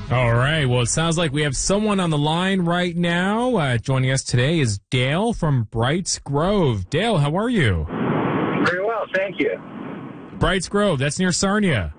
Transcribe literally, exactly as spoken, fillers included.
All right. Well, it sounds like we have someone on the line right now. Uh, joining us today is Dale from Brights Grove. Dale, how are you? Very well, thank you. Brights Grove, that's near Sarnia.